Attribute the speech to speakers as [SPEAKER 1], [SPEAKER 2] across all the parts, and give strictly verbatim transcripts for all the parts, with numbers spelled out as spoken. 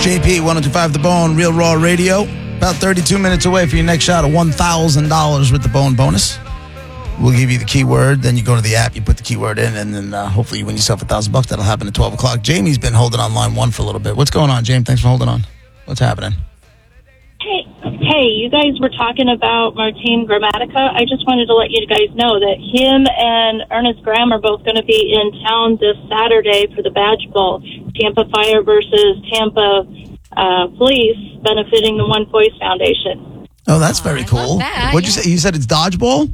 [SPEAKER 1] J P, one oh two point five The Bone, Real Raw Radio. About thirty-two minutes away for your next shot of one thousand dollars with the Bone bonus. We'll give you the keyword, then you go to the app, you put the keyword in, and then uh, hopefully you win yourself a thousand bucks. That'll happen at twelve o'clock. Jamie's been holding on line one for a little bit. What's going on, Jamie? Thanks for holding on. What's happening?
[SPEAKER 2] Hey, hey, you guys were talking about Martin Gramatica. I just wanted to let you guys know that him and Ernest Graham are both going to be in town this Saturday for the Badge Bowl. Tampa Fire versus Tampa uh, Police, benefiting the One Voice Foundation.
[SPEAKER 1] Oh, that's very
[SPEAKER 3] I
[SPEAKER 1] cool.
[SPEAKER 3] love that,
[SPEAKER 1] What'd
[SPEAKER 3] yeah.
[SPEAKER 1] you say? You said it's dodgeball?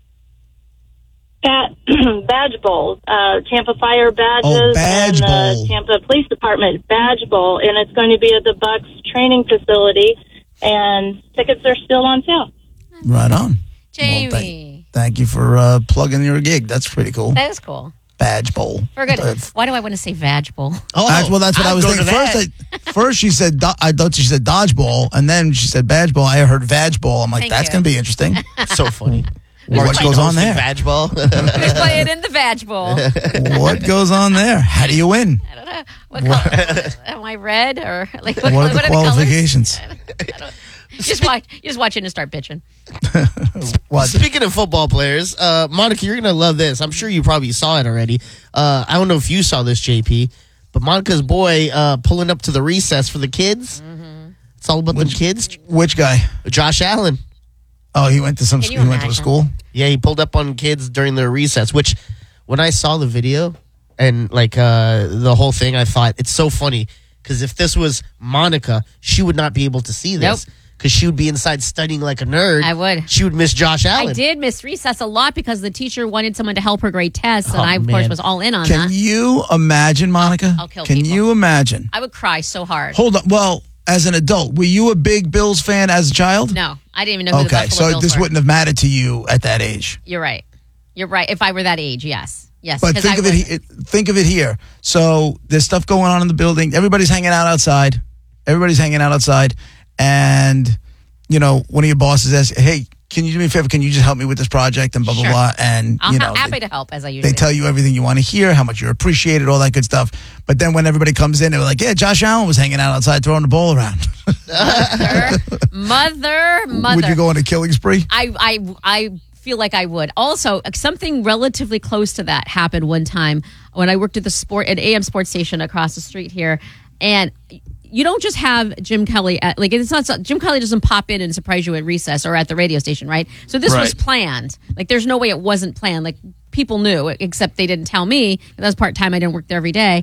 [SPEAKER 2] Bat- badge Bowl, uh, Tampa Fire badges,
[SPEAKER 1] Oh, Badge
[SPEAKER 2] and
[SPEAKER 1] Bowl.
[SPEAKER 2] the Tampa Police Department Badge Bowl, and it's going to be at the Bucks training facility, and tickets are still on sale.
[SPEAKER 1] Right on.
[SPEAKER 3] Jamie.
[SPEAKER 1] Well, thank, thank you for uh, plugging your gig. That's pretty cool.
[SPEAKER 3] That is cool.
[SPEAKER 1] Badge Bowl.
[SPEAKER 3] We're good.
[SPEAKER 1] Uh,
[SPEAKER 3] Why do I want to say Vag Bowl?
[SPEAKER 4] Oh,
[SPEAKER 1] Actually, well, that's what
[SPEAKER 4] I'll
[SPEAKER 1] I was
[SPEAKER 4] go
[SPEAKER 1] thinking.
[SPEAKER 4] to that.
[SPEAKER 1] First, I, first she said, do- I thought she said dodgeball, and then she said badge ball. I heard vag ball. I'm like,
[SPEAKER 3] Thank
[SPEAKER 1] that's
[SPEAKER 3] you.
[SPEAKER 1] going to be interesting.
[SPEAKER 4] So funny.
[SPEAKER 1] What
[SPEAKER 4] Martin
[SPEAKER 1] goes on
[SPEAKER 4] hosting
[SPEAKER 1] there?
[SPEAKER 4] Badge ball.
[SPEAKER 3] Let's play it in the Vag Bowl.
[SPEAKER 1] What goes on there? How do you win?
[SPEAKER 3] I don't know. What color? Am I red or like what,
[SPEAKER 1] What are the
[SPEAKER 3] colors?
[SPEAKER 1] qualifications?
[SPEAKER 3] You just watch. You just watch it and start bitching.
[SPEAKER 1] What?
[SPEAKER 4] Speaking of football players, uh, Monica, you're gonna love this. I'm sure you probably saw it already. Uh, I don't know if you saw this, J P, but Monica's boy uh, pulling up to the recess for the kids. Mm-hmm. It's all about the kids.
[SPEAKER 1] Which guy?
[SPEAKER 4] Josh Allen.
[SPEAKER 1] Oh, he went to some.
[SPEAKER 3] Can
[SPEAKER 1] He
[SPEAKER 3] you
[SPEAKER 1] went to a
[SPEAKER 3] imagine?
[SPEAKER 1] school.
[SPEAKER 4] Yeah, he pulled up on kids during their recess. Which, when I saw the video and like uh, the whole thing, I thought it's so funny because if this was Monica, she would not be able to see this.
[SPEAKER 3] Nope.
[SPEAKER 4] Because she would be inside studying like a nerd.
[SPEAKER 3] I would.
[SPEAKER 4] She would miss Josh Allen.
[SPEAKER 3] I did miss recess a lot because the teacher wanted someone to help her grade tests, and
[SPEAKER 4] Oh,
[SPEAKER 3] I, of course,
[SPEAKER 4] man.
[SPEAKER 3] was all in on
[SPEAKER 1] Can
[SPEAKER 3] that.
[SPEAKER 1] you imagine, Monica?
[SPEAKER 3] I'll kill
[SPEAKER 1] Can
[SPEAKER 3] people.
[SPEAKER 1] you imagine?
[SPEAKER 3] I would cry so hard.
[SPEAKER 1] Hold on. Well, as an adult, were you a big Bills fan as a child?
[SPEAKER 3] No, I didn't even know who the
[SPEAKER 1] Okay,
[SPEAKER 3] Buffalo
[SPEAKER 1] so
[SPEAKER 3] Bills
[SPEAKER 1] this
[SPEAKER 3] were.
[SPEAKER 1] wouldn't have mattered to you at that age.
[SPEAKER 3] You're right. You're right. If I were that age, yes. Yes.
[SPEAKER 1] But
[SPEAKER 3] 'cause
[SPEAKER 1] think
[SPEAKER 3] I
[SPEAKER 1] of it,
[SPEAKER 3] was-
[SPEAKER 1] he- think of it here. So there's stuff going on in the building. Everybody's hanging out outside. Everybody's hanging out outside, and you know, one of your bosses asks, "Hey, can you do me a favor? Can you just help me with this project?" And blah blah
[SPEAKER 3] Sure.
[SPEAKER 1] blah. And
[SPEAKER 3] I'm
[SPEAKER 1] you
[SPEAKER 3] ha-
[SPEAKER 1] know,
[SPEAKER 3] happy
[SPEAKER 1] they,
[SPEAKER 3] to help, as I usually
[SPEAKER 1] they tell you everything you want to hear, how much you're appreciated, all that good stuff. But then when everybody comes in, they're like, "Yeah, Josh Allen was hanging out outside throwing the ball around."
[SPEAKER 3] Mother, mother, mother.
[SPEAKER 1] Would you go on a killing spree?
[SPEAKER 3] I, I, I feel like I would. Also, something relatively close to that happened one time when I worked at the sport at A M sports station across the street here, and you don't just have Jim Kelly at, like it's not Jim Kelly doesn't pop in and surprise you at recess or at the radio station, right? So this was
[SPEAKER 1] Right.
[SPEAKER 3] planned. Like there's no way it wasn't planned. Like people knew, except they didn't tell me. That was part time. I didn't work there every day,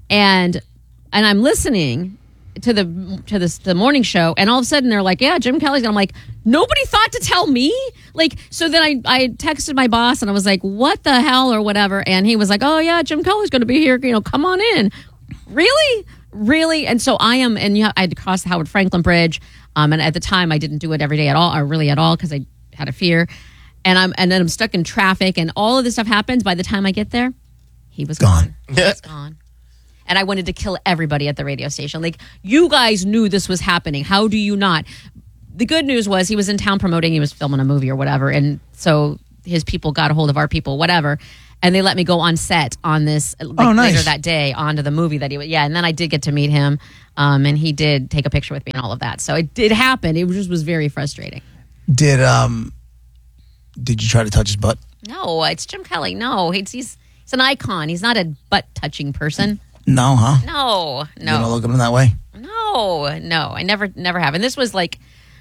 [SPEAKER 3] and and I'm listening to the to the, the morning show, and all of a sudden they're like, "Yeah, Jim Kelly's." And I'm like, nobody thought to tell me. Like, so then I I texted my boss and I was like, "What the hell?" or whatever, and he was like, "Oh yeah, Jim Kelly's going to be here. You know, come on in." Really, really, and so I am, and yeah, I had to cross the Howard Franklin Bridge, um, and at the time I didn't do it every day at all, or really at all, because I had a fear, and I'm and then I'm stuck in traffic, and all of this stuff happens. By the time I get there, he was gone.
[SPEAKER 1] Gone.
[SPEAKER 3] He was gone. And I wanted to kill everybody at the radio station. Like, you guys knew this was happening. How do you not? The good news was he was in town promoting. He was filming a movie or whatever. And so his people got a hold of our people, whatever. And they let me go on set on this like,
[SPEAKER 1] Oh, nice.
[SPEAKER 3] later that day onto the movie that he was. Yeah, and then I did get to meet him. Um, and he did take a picture with me and all of that. So it did happen. It just was very frustrating.
[SPEAKER 1] Did um, did you try to touch his butt?
[SPEAKER 3] No, it's Jim Kelly. No, he's, he's, he's an icon. He's not a butt-touching person.
[SPEAKER 1] No, huh?
[SPEAKER 3] No,
[SPEAKER 1] You don't
[SPEAKER 3] no.
[SPEAKER 1] look at him that way.
[SPEAKER 3] No, no, I never, never have. And this was like,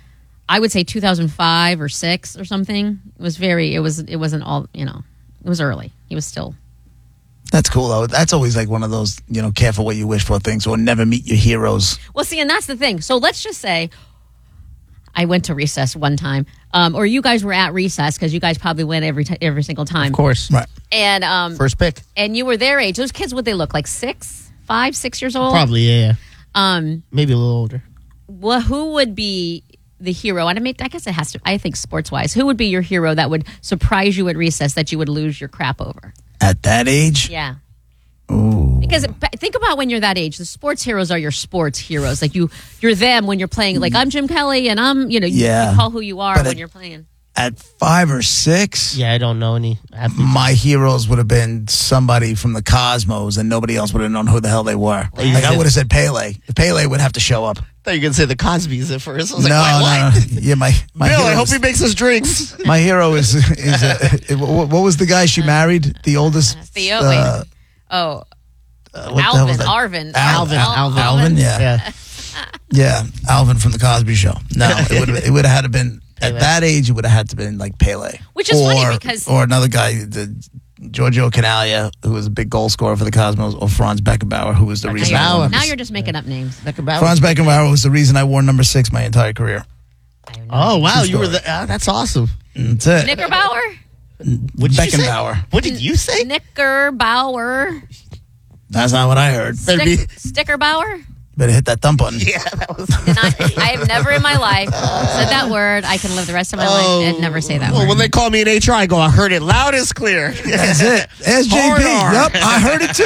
[SPEAKER 3] I would say two thousand five or six or something. It was very, it was, it wasn't all, you know, it was early. He was still.
[SPEAKER 1] That's cool though. That's always like one of those, you know, careful what you wish for things, or never meet your heroes.
[SPEAKER 3] Well, see, and that's the thing. So let's just say I went to recess one time, um, or you guys were at recess because you guys probably went every t- every single time.
[SPEAKER 4] Of course.
[SPEAKER 1] Right.
[SPEAKER 3] And um,
[SPEAKER 4] First pick.
[SPEAKER 3] and you were their age. Those kids, what they look like, six, five, six years old.
[SPEAKER 4] Probably, yeah, yeah.
[SPEAKER 3] Um,
[SPEAKER 4] Maybe a little older.
[SPEAKER 3] well, who would be the hero? And I mean, I guess it has to. I think sports wise, who would be your hero that would surprise you at recess that you would lose your crap over?
[SPEAKER 1] At that age?
[SPEAKER 3] Yeah.
[SPEAKER 1] Ooh.
[SPEAKER 3] Because but think about when you're that age, the sports heroes are your sports heroes. Like you, you're them when you're playing. Like I'm Jim Kelly, and I'm, you know, you,
[SPEAKER 1] Yeah.
[SPEAKER 3] you call who you are
[SPEAKER 1] But
[SPEAKER 3] when
[SPEAKER 1] it-
[SPEAKER 3] you're playing.
[SPEAKER 1] at five or six,
[SPEAKER 4] Yeah, I don't know any athletes.
[SPEAKER 1] my heroes would have been somebody from the Cosmos, and nobody else would have known who the hell they were.
[SPEAKER 4] you
[SPEAKER 1] Like I
[SPEAKER 4] said-
[SPEAKER 1] would have said Pele. Pele would have to show up.
[SPEAKER 4] I thought you were going to say the Cosbys at first. I was
[SPEAKER 1] No,
[SPEAKER 4] like, why,
[SPEAKER 1] no,
[SPEAKER 4] what?
[SPEAKER 1] no. Yeah, my my
[SPEAKER 4] Bill,
[SPEAKER 1] hero
[SPEAKER 4] I hope
[SPEAKER 1] is-
[SPEAKER 4] he makes us drinks.
[SPEAKER 1] my hero is is uh, what what was the guy she married? The oldest.
[SPEAKER 3] Theo,
[SPEAKER 1] uh,
[SPEAKER 3] wait. Oh,
[SPEAKER 1] uh, what the hell was
[SPEAKER 3] Alvin,
[SPEAKER 1] that?
[SPEAKER 3] Arvin.
[SPEAKER 4] Alvin,
[SPEAKER 3] Al-
[SPEAKER 4] Alvin.
[SPEAKER 1] Alvin, yeah.
[SPEAKER 4] Yeah.
[SPEAKER 1] Yeah, Alvin from the Cosby Show. No, it would it would have had to been at
[SPEAKER 4] Pele.
[SPEAKER 1] that age. It would have had to been like Pele,
[SPEAKER 3] Which is
[SPEAKER 1] or,
[SPEAKER 3] funny because-
[SPEAKER 1] or another guy, the Giorgio Canalia, who was a big goal scorer for the Cosmos, or Franz Beckenbauer, who was the reason. I
[SPEAKER 4] Beckenbauer.
[SPEAKER 1] wore
[SPEAKER 3] Now
[SPEAKER 1] number
[SPEAKER 3] you're just making up names.
[SPEAKER 4] Beckenbauer.
[SPEAKER 1] Franz Beckenbauer was the reason I wore number six my entire career.
[SPEAKER 3] I don't know.
[SPEAKER 4] Oh, wow.
[SPEAKER 1] True
[SPEAKER 4] You were
[SPEAKER 1] story.
[SPEAKER 4] the. Uh, that's awesome.
[SPEAKER 1] That's it.
[SPEAKER 3] Knickerbauer?
[SPEAKER 4] What'd you say?
[SPEAKER 1] Beckenbauer.
[SPEAKER 4] What did you say?
[SPEAKER 3] Knickerbauer?
[SPEAKER 1] That's not what I heard.
[SPEAKER 4] Better be-
[SPEAKER 3] Stick, Stickerbauer?
[SPEAKER 1] Better hit that thumb button.
[SPEAKER 4] Yeah, that was.
[SPEAKER 3] And I, I have never in my life said that word. I can live the rest of my life and never say that
[SPEAKER 4] Well,
[SPEAKER 3] word.
[SPEAKER 4] when they call me in H R, I go, I heard it loud as clear.
[SPEAKER 1] That's it. Ask J P.
[SPEAKER 4] Hard R.
[SPEAKER 1] Yep, I heard it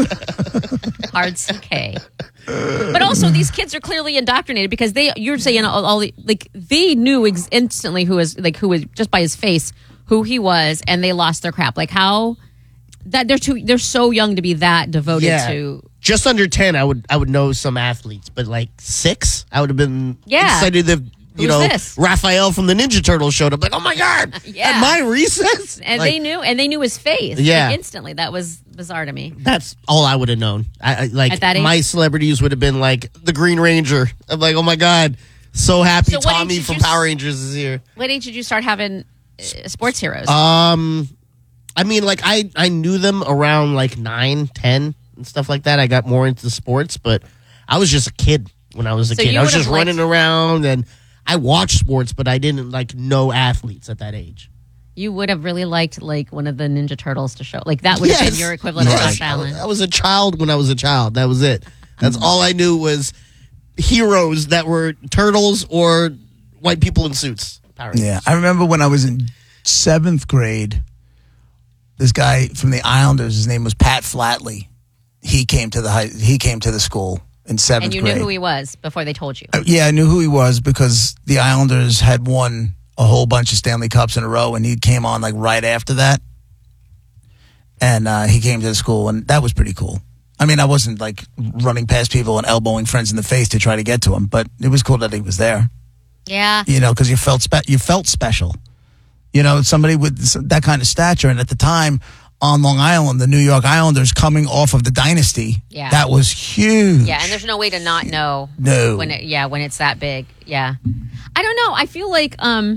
[SPEAKER 1] too.
[SPEAKER 3] Hard C K. But also, these kids are clearly indoctrinated because they. You're saying all, all the, like they knew ex- instantly who was like who was just by his face who he was, and they lost their crap. Like how that they're too they're so young to be that devoted
[SPEAKER 4] Yeah.
[SPEAKER 3] to.
[SPEAKER 4] Just under ten, I would I would know some athletes, but like six, I would have been
[SPEAKER 3] Yeah.
[SPEAKER 4] excited if you
[SPEAKER 3] Who's
[SPEAKER 4] know
[SPEAKER 3] this?
[SPEAKER 4] Raphael from the Ninja Turtles showed up. Like, oh my god,
[SPEAKER 3] Yeah.
[SPEAKER 4] at my recess,
[SPEAKER 3] And
[SPEAKER 4] Like,
[SPEAKER 3] they knew, and they knew his face.
[SPEAKER 4] Yeah.
[SPEAKER 3] like, instantly. That was bizarre to me.
[SPEAKER 4] that's all I would have known. I, I like
[SPEAKER 3] At that age?
[SPEAKER 4] my celebrities would have been like the Green Ranger. I'm like, oh my god, so happy
[SPEAKER 3] So what
[SPEAKER 4] Tommy
[SPEAKER 3] age did
[SPEAKER 4] from
[SPEAKER 3] you s-
[SPEAKER 4] Power Rangers is here.
[SPEAKER 3] What age did you start having uh, sports heroes?
[SPEAKER 4] Um, I mean, like I I knew them around like nine, ten, and stuff like that. I got more into sports, but I was just a kid when I was a
[SPEAKER 3] So
[SPEAKER 4] kid.
[SPEAKER 3] you
[SPEAKER 4] I was
[SPEAKER 3] would've
[SPEAKER 4] just
[SPEAKER 3] liked-
[SPEAKER 4] running around, and I watched sports, but I didn't like know athletes at that age.
[SPEAKER 3] you would have really liked like one of the Ninja Turtles to show. Like that would have
[SPEAKER 4] Yes.
[SPEAKER 3] been your equivalent of
[SPEAKER 1] Right.
[SPEAKER 3] Josh Allen.
[SPEAKER 4] I was a child when I was a child. That was it. That's all I knew was heroes that were turtles or white people in suits. Power Rangers.
[SPEAKER 1] Yeah, I remember when I was in seventh grade, this guy from the Islanders, his name was Pat Flatley. He came to the high, he came to the school in seventh
[SPEAKER 3] And you
[SPEAKER 1] grade.
[SPEAKER 3] knew who he was before they told you.
[SPEAKER 1] Uh, yeah, I knew who he was because the Islanders had won a whole bunch of Stanley Cups in a row, and he came on like right after that. And uh, he came to the school, and that was pretty cool. I mean, I wasn't like running past people and elbowing friends in the face to try to get to him, but it was cool that he was there.
[SPEAKER 3] Yeah.
[SPEAKER 1] You know, because you felt spe- you felt special. You know, somebody with s- that kind of stature, and at the time on Long Island, the New York Islanders coming off of the dynasty,
[SPEAKER 3] Yeah.
[SPEAKER 1] that was huge.
[SPEAKER 3] Yeah, and there's no way to not know
[SPEAKER 1] No.
[SPEAKER 3] when it yeah, when it's that big. Yeah. I don't know. I feel like um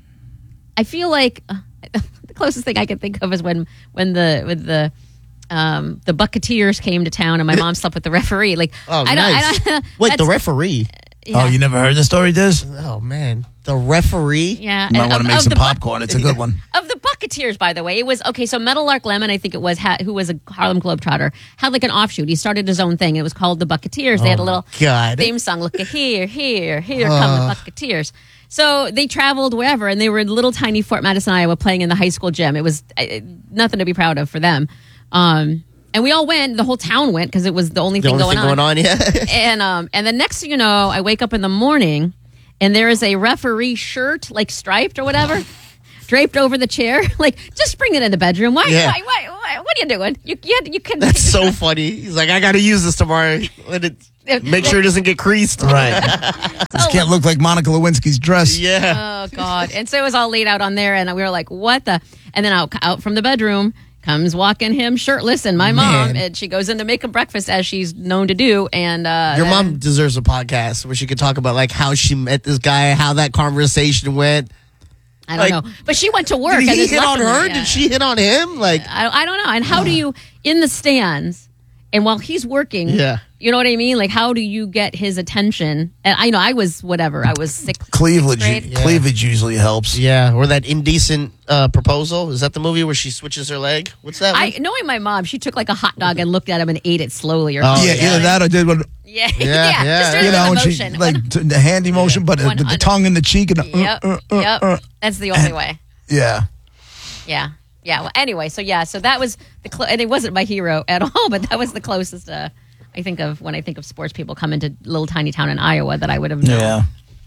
[SPEAKER 3] I feel like uh, the closest thing I can think of is when when the with the um the Buccaneers came to town and my mom slept with the referee. Like
[SPEAKER 4] Oh,
[SPEAKER 3] I don't
[SPEAKER 4] nice.
[SPEAKER 3] I don't
[SPEAKER 4] Wait, the
[SPEAKER 3] that's-
[SPEAKER 4] referee.
[SPEAKER 3] yeah.
[SPEAKER 1] Oh, you never heard the story, Diz?
[SPEAKER 4] Oh man, the referee.
[SPEAKER 3] yeah.
[SPEAKER 1] You might
[SPEAKER 3] and
[SPEAKER 1] want
[SPEAKER 3] of-
[SPEAKER 1] to make
[SPEAKER 3] of
[SPEAKER 1] some
[SPEAKER 3] the Bu-
[SPEAKER 1] popcorn. It's a good one.
[SPEAKER 3] Of the Buccaneers, by the way, it was okay. So Meadowlark Lemon, I think it was, ha, who was a Harlem Globetrotter, had like an offshoot. He started his own thing. It was called the Buccaneers. They had a little
[SPEAKER 4] God.
[SPEAKER 3] theme song. Look at here, here, here come the Buccaneers. So they traveled wherever, and they were in little tiny Fort Madison, Iowa, playing in the high school gym. It was uh, nothing to be proud of for them. Um, and we all went. The whole town went because it was the only
[SPEAKER 4] The
[SPEAKER 3] thing,
[SPEAKER 4] only
[SPEAKER 3] going,
[SPEAKER 4] thing
[SPEAKER 3] on.
[SPEAKER 4] going on, yeah.
[SPEAKER 3] And um, and the next thing you know, I wake up in the morning, and there is a referee shirt, like striped or whatever, draped over the chair. Like, just bring it in the bedroom. Why?
[SPEAKER 4] Yeah.
[SPEAKER 3] Why, why, why? What are you doing? You you, you can.
[SPEAKER 4] That's so funny. He's like, I got to use this tomorrow. Let it, make sure it doesn't get creased.
[SPEAKER 1] Right. This can't look like Monica Lewinsky's dress.
[SPEAKER 4] Yeah.
[SPEAKER 3] Oh God! And so it was all laid out on there, and we were like, "What the?" And then out out from the bedroom comes walking him shirtless, and my mom,
[SPEAKER 1] Man.
[SPEAKER 3] and she goes in to make him breakfast as she's known to do. And uh,
[SPEAKER 4] Your mom deserves a podcast where she could talk about like how she met this guy, how that conversation went.
[SPEAKER 3] I don't
[SPEAKER 4] like,
[SPEAKER 3] know, but she went to work.
[SPEAKER 4] Did
[SPEAKER 3] and
[SPEAKER 4] he
[SPEAKER 3] just
[SPEAKER 4] hit
[SPEAKER 3] left
[SPEAKER 4] on
[SPEAKER 3] him there.
[SPEAKER 4] her?
[SPEAKER 3] Yeah.
[SPEAKER 4] Did she hit on him? Like,
[SPEAKER 3] I, I don't know. And how do you in the stands? And while he's working,
[SPEAKER 4] Yeah.
[SPEAKER 3] you know what I mean? Like, how do you get his attention? And I know I was whatever. I was sick.
[SPEAKER 1] Cleavage,
[SPEAKER 3] Sixth grade.
[SPEAKER 1] cleavage usually helps.
[SPEAKER 4] yeah, or that indecent uh, proposal. Is that the movie where she switches her leg? What's that?
[SPEAKER 3] I
[SPEAKER 4] one?
[SPEAKER 3] knowing my mom, she took like a hot dog and looked at him and ate it slowly. Or
[SPEAKER 4] Oh,
[SPEAKER 3] something.
[SPEAKER 1] yeah,
[SPEAKER 4] yeah.
[SPEAKER 1] either that or did what
[SPEAKER 3] yeah,
[SPEAKER 4] Yeah,
[SPEAKER 3] yeah,
[SPEAKER 4] yeah.
[SPEAKER 3] Just
[SPEAKER 1] you
[SPEAKER 3] doing
[SPEAKER 1] know,
[SPEAKER 3] the
[SPEAKER 1] and she
[SPEAKER 3] motion.
[SPEAKER 1] like t- the handy motion, but uh,
[SPEAKER 3] One
[SPEAKER 1] with the
[SPEAKER 3] hundred.
[SPEAKER 1] tongue in the cheek and the, uh,
[SPEAKER 3] Yep,
[SPEAKER 1] uh, uh,
[SPEAKER 3] yep.
[SPEAKER 1] uh.
[SPEAKER 3] That's the only way.
[SPEAKER 1] Yeah.
[SPEAKER 3] Yeah, yeah. Well, anyway, so yeah, so that was the cl- and it wasn't my hero at all, but that was the closest uh, I think of when I think of sports people coming to little tiny town in Iowa that I would have known.
[SPEAKER 1] Yeah.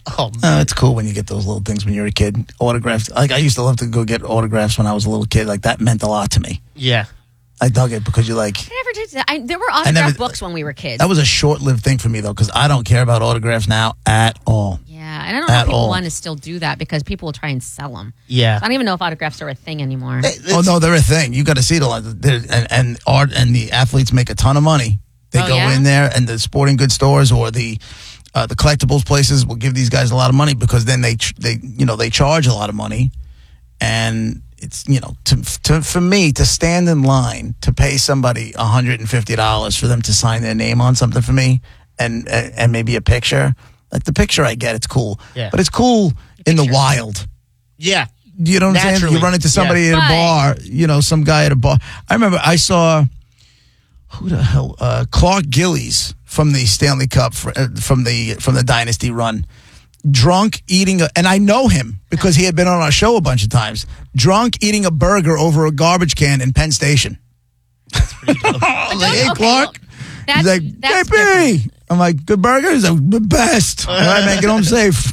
[SPEAKER 4] Oh, man.
[SPEAKER 1] Uh, it's cool when you get those little things when you're a kid. Autographs. Like I used to love to go get autographs when I was a little kid. Like that meant a lot to me.
[SPEAKER 4] Yeah.
[SPEAKER 1] I dug it because you like.
[SPEAKER 3] I never did that. I, there were autograph
[SPEAKER 1] never-
[SPEAKER 3] books when we were kids.
[SPEAKER 1] That was a short-lived thing for me though, because I don't care about autographs now at all.
[SPEAKER 3] yeah, and I don't know
[SPEAKER 1] At
[SPEAKER 3] if people
[SPEAKER 1] all.
[SPEAKER 3] want to still do that because people will try and sell them.
[SPEAKER 4] Yeah.
[SPEAKER 3] I don't even know if autographs are a thing anymore.
[SPEAKER 1] Oh no, they're a thing. You got to see it a lot. They're- And, and art and the athletes make a ton of money. They
[SPEAKER 3] Oh,
[SPEAKER 1] go
[SPEAKER 3] yeah?
[SPEAKER 1] in there, and the sporting goods stores or the uh, the collectibles places will give these guys a lot of money because then they ch- they you know they charge a lot of money, and it's you know to, to for me to stand in line to pay somebody one hundred fifty dollars for them to sign their name on something for me and and and maybe a picture. Like the picture I get, it's cool,
[SPEAKER 4] Yeah.
[SPEAKER 1] but it's cool in the wild.
[SPEAKER 4] Yeah.
[SPEAKER 1] You know what I'm saying?
[SPEAKER 4] Naturally.
[SPEAKER 1] You run into somebody
[SPEAKER 4] Yeah.
[SPEAKER 1] at a
[SPEAKER 3] Right.
[SPEAKER 1] bar, you know, some guy at a bar. I remember I saw, who the hell, uh, Clark Gillies from the Stanley Cup, fr- uh, from the from the Dynasty run, drunk eating, a, and I know him because he had been on our show a bunch of times, drunk eating a burger over a garbage can in Penn Station. I was like, hey,
[SPEAKER 3] Okay,
[SPEAKER 1] Clark.
[SPEAKER 3] well, that's,
[SPEAKER 1] He's like,
[SPEAKER 3] that's
[SPEAKER 1] J P.
[SPEAKER 3] different.
[SPEAKER 1] I'm like, good burger? He's like, the best. All right, man, get home safe.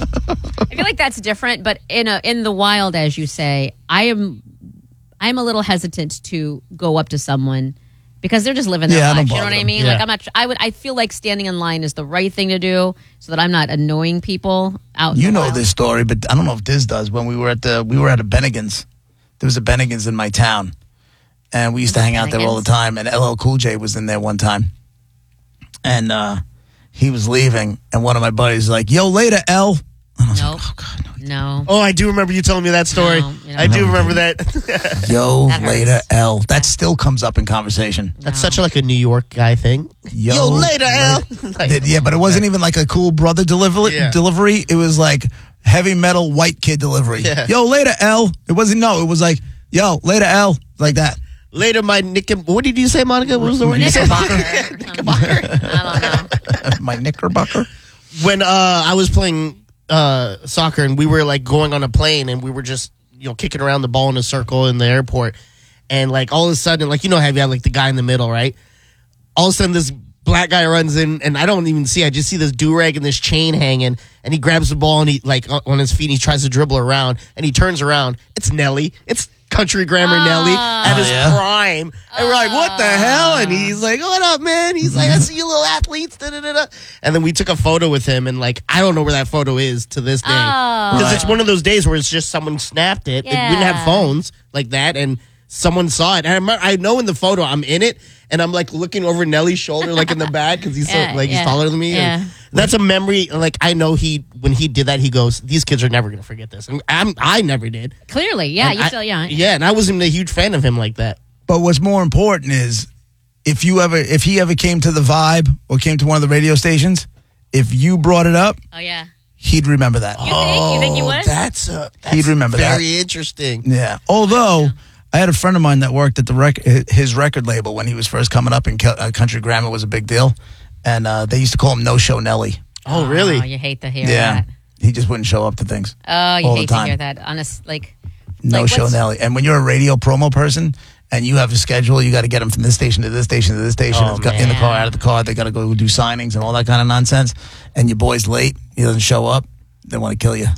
[SPEAKER 3] I feel like that's different, but in a in the wild, as you say, I am I'm a little hesitant to go up to someone because they're just living their
[SPEAKER 1] Yeah, I don't
[SPEAKER 3] life. You know
[SPEAKER 1] bother
[SPEAKER 3] what I
[SPEAKER 1] them.
[SPEAKER 3] mean?
[SPEAKER 4] Yeah.
[SPEAKER 3] Like I'm not. I would. I feel like standing in line is the right thing to do, so that I'm not annoying people out. in
[SPEAKER 1] You
[SPEAKER 3] the
[SPEAKER 1] know
[SPEAKER 3] wild.
[SPEAKER 1] this story, but I don't know if Diz does. When we were at the we were at a Bennigan's. There was a Bennigan's in my town, and we used to hang out there all the
[SPEAKER 3] Bennigan's?
[SPEAKER 1] time. And L L Cool J was in there one time, and uh, he was leaving, and one of my buddies was like, "Yo, later, L." And I was
[SPEAKER 3] Nope.
[SPEAKER 1] like, "Oh God, no."
[SPEAKER 3] No.
[SPEAKER 4] Oh, I do remember you telling me that story.
[SPEAKER 3] No, you know.
[SPEAKER 4] I do remember that.
[SPEAKER 1] Yo,
[SPEAKER 3] That hurts.
[SPEAKER 1] later, L. That still comes up in conversation.
[SPEAKER 4] That's such a, like a New York guy thing.
[SPEAKER 1] Yo,
[SPEAKER 4] Yo, later, L.
[SPEAKER 1] Did- yeah, but it wasn't even like a cool brother delivery.
[SPEAKER 4] Yeah.
[SPEAKER 1] Delivery. It was like heavy metal white kid delivery.
[SPEAKER 4] Yeah.
[SPEAKER 1] Yo, later, L. It wasn't. No, it was like, yo, later, L. Like that.
[SPEAKER 4] Later, my Nick. What did you say, Monica? What was the word you said?
[SPEAKER 3] Knickerbocker. I don't know.
[SPEAKER 1] My knickerbocker.
[SPEAKER 4] When uh, I was playing uh, soccer and we were like going on a plane and we were just you know kicking around the ball in a circle in the airport, and like all of a sudden, like you know, how you have like the guy in the middle, right? All of a sudden, this black guy runs in, and I don't even see. I just see this do rag and this chain hanging, and he grabs the ball and he like on on his feet. And he tries to dribble around, and he turns around. It's Nelly. It's Country Grammar Nelly at his
[SPEAKER 1] Oh, yeah?
[SPEAKER 4] prime, and we're like, "What the hell?" And he's like, "What up, man?" He's like, "I see you little athletes." Da, da, da, da. And then we took a photo with him, and like, I don't know where that photo is to this day
[SPEAKER 3] Oh.
[SPEAKER 4] because it's one of those days where it's just someone snapped it. We didn't have
[SPEAKER 3] Yeah.
[SPEAKER 4] phones like that, and someone saw it. And I, remember, I know in the photo I'm in it, and I'm like looking over Nelly's shoulder, like in the back, because he's so
[SPEAKER 3] Yeah,
[SPEAKER 4] like
[SPEAKER 3] yeah,
[SPEAKER 4] he's taller than me. And
[SPEAKER 3] yeah.
[SPEAKER 4] that's a memory. Like I know he when he did that, he goes, "These kids are never gonna forget this." And I'm I never did.
[SPEAKER 3] Clearly, yeah.
[SPEAKER 4] And
[SPEAKER 3] You
[SPEAKER 4] I-
[SPEAKER 3] still, yeah.
[SPEAKER 4] yeah, and I wasn't a huge fan of him like that.
[SPEAKER 1] But what's more important is if you ever, if he ever came to the Vibe or came to one of the radio stations, if you brought it up,
[SPEAKER 3] Oh yeah.
[SPEAKER 1] he'd remember that.
[SPEAKER 3] You think? You think you
[SPEAKER 4] Oh,
[SPEAKER 3] would?
[SPEAKER 4] That's a that's
[SPEAKER 1] He'd remember that.
[SPEAKER 4] very interesting.
[SPEAKER 1] Yeah. Although I had a friend of mine that worked at the rec- his record label when he was first coming up, and Cal- uh, Country Grammar was a big deal, and uh, they used to call him No Show Nelly.
[SPEAKER 4] Oh,
[SPEAKER 3] Oh,
[SPEAKER 4] really?
[SPEAKER 3] you hate to hear
[SPEAKER 1] Yeah.
[SPEAKER 3] that.
[SPEAKER 1] He just wouldn't show up to things.
[SPEAKER 3] Oh, you
[SPEAKER 1] all the
[SPEAKER 3] hate to
[SPEAKER 1] time.
[SPEAKER 3] hear that. Honest, like
[SPEAKER 1] No
[SPEAKER 3] like,
[SPEAKER 1] Show
[SPEAKER 3] what's-
[SPEAKER 1] Nelly. And when you're a radio promo person and you have a schedule, you got to get them from this station to this station to this station.
[SPEAKER 4] Oh,
[SPEAKER 1] It's got- in the
[SPEAKER 3] man.
[SPEAKER 1] car, out of the car. They got to go do signings and all that kind of nonsense. And your boy's late. He doesn't show up. They want to kill you.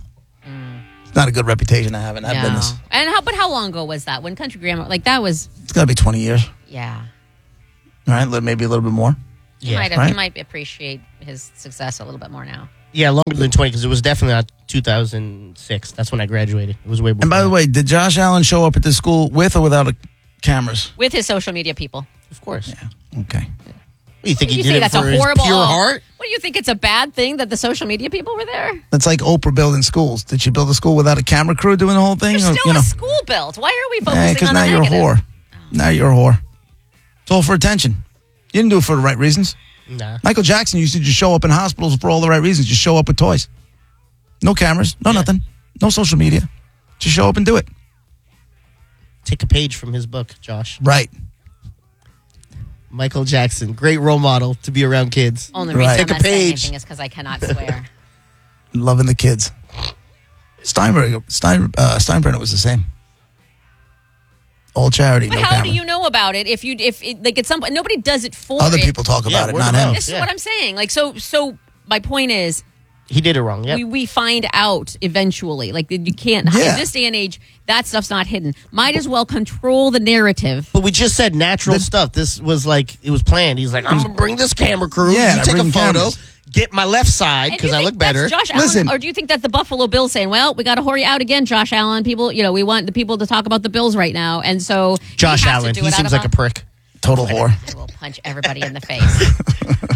[SPEAKER 1] It's not a good reputation to have in that
[SPEAKER 3] No.
[SPEAKER 1] business.
[SPEAKER 3] And how? But how long ago was that? When Country Grammar, like that was,
[SPEAKER 1] It's got to be twenty years.
[SPEAKER 3] yeah.
[SPEAKER 1] All right, li- maybe a little bit more.
[SPEAKER 3] You
[SPEAKER 4] Yeah.
[SPEAKER 3] might have,
[SPEAKER 1] right.
[SPEAKER 3] you might appreciate his success a little bit more now.
[SPEAKER 4] Yeah, longer than twenty because it was definitely not two thousand six. That's when I graduated. It was way before.
[SPEAKER 1] And by the
[SPEAKER 4] that.
[SPEAKER 1] way, did Josh Allen show up at this school with or without a cameras?
[SPEAKER 3] With his social media people.
[SPEAKER 4] of course.
[SPEAKER 1] Okay.
[SPEAKER 4] What, you think
[SPEAKER 3] You
[SPEAKER 4] he
[SPEAKER 3] say
[SPEAKER 4] did it
[SPEAKER 3] that's
[SPEAKER 4] for
[SPEAKER 3] a
[SPEAKER 4] his
[SPEAKER 3] horrible.
[SPEAKER 4] pure
[SPEAKER 3] oh,
[SPEAKER 4] heart?
[SPEAKER 3] What do you think? It's a bad thing that the social media people were there?
[SPEAKER 1] That's like Oprah building schools. Did she build a school without a camera crew doing the whole thing?
[SPEAKER 3] There's
[SPEAKER 1] Or,
[SPEAKER 3] still
[SPEAKER 1] you know,
[SPEAKER 3] a school built. Why are we focusing
[SPEAKER 1] because
[SPEAKER 3] on
[SPEAKER 1] now
[SPEAKER 3] the
[SPEAKER 1] you're a
[SPEAKER 3] negative?
[SPEAKER 1] whore. Now you're a whore. It's all for attention. You didn't do it for the right reasons.
[SPEAKER 4] Nah.
[SPEAKER 1] Michael Jackson used to just show up in hospitals for all the right reasons. Just show up with toys. No cameras, no nothing, no social media. Just show up and do it.
[SPEAKER 4] Take a page from his book, Josh.
[SPEAKER 1] Right.
[SPEAKER 4] Michael Jackson, great role model to be around kids.
[SPEAKER 3] Only
[SPEAKER 1] Right.
[SPEAKER 3] reason
[SPEAKER 4] Take
[SPEAKER 3] I'm
[SPEAKER 4] a
[SPEAKER 3] not saying
[SPEAKER 4] page.
[SPEAKER 3] anything is because I cannot swear.
[SPEAKER 1] Loving the kids. Steinberg, Stein, uh, Steinbrenner was the same. All charity,
[SPEAKER 3] But
[SPEAKER 1] no
[SPEAKER 3] how
[SPEAKER 1] camera.
[SPEAKER 3] do you know about it if you if it, like at some point nobody does it for
[SPEAKER 1] Other
[SPEAKER 3] it.
[SPEAKER 1] people talk
[SPEAKER 4] Yeah,
[SPEAKER 1] about it,
[SPEAKER 4] word
[SPEAKER 1] not
[SPEAKER 4] of
[SPEAKER 1] him.
[SPEAKER 4] mouth.
[SPEAKER 3] This is
[SPEAKER 4] Yeah.
[SPEAKER 3] what I'm saying. Like so so my point is
[SPEAKER 4] He did it wrong. Yep.
[SPEAKER 3] we, we find out eventually. Like, you can't,
[SPEAKER 1] Yeah.
[SPEAKER 3] in this day and age, that stuff's not hidden. Might as well control the narrative.
[SPEAKER 4] But we just said natural stuff. This was like, it was planned. He's like, I'm going to bring this camera crew.
[SPEAKER 1] Yeah,
[SPEAKER 4] you
[SPEAKER 1] I
[SPEAKER 4] take a
[SPEAKER 1] bring
[SPEAKER 4] photo,
[SPEAKER 1] cameras.
[SPEAKER 4] get my left side
[SPEAKER 3] And do
[SPEAKER 4] because
[SPEAKER 3] you
[SPEAKER 4] I
[SPEAKER 3] think
[SPEAKER 4] look better.
[SPEAKER 3] that's Josh
[SPEAKER 1] Listen.
[SPEAKER 3] Allen, or do you think that's the Buffalo Bills saying, well, we got to whore you out again, Josh Allen? People, you know, we want the people to talk about the Bills right now. And so
[SPEAKER 4] Josh
[SPEAKER 3] he has to
[SPEAKER 4] Allen,
[SPEAKER 3] do
[SPEAKER 4] he
[SPEAKER 3] it out
[SPEAKER 4] seems
[SPEAKER 3] of
[SPEAKER 4] like a prick.
[SPEAKER 1] Total whore.
[SPEAKER 3] I will punch everybody in the face.